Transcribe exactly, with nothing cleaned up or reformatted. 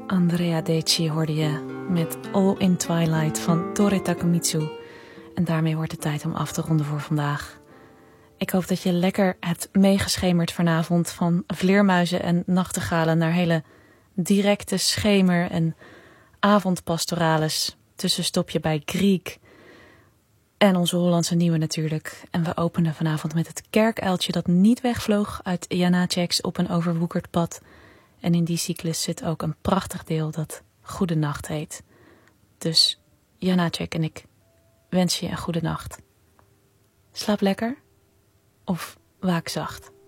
Andrea Deci hoorde je met All in Twilight van Tore Takemitsu. En daarmee wordt het tijd om af te ronden voor vandaag. Ik hoop dat je lekker hebt meegeschemerd vanavond van vleermuizen en nachtegalen naar hele directe schemer- en avondpastorales. Tussenstopje bij Griek en onze Hollandse nieuwe natuurlijk. En we openen vanavond met het kerkuiltje dat niet wegvloog uit Janáček's Op een overwoekerd pad. En in die cyclus zit ook een prachtig deel dat Goede Nacht heet. Dus Janáček en ik wensen je een goede nacht. Slaap lekker of waak zacht.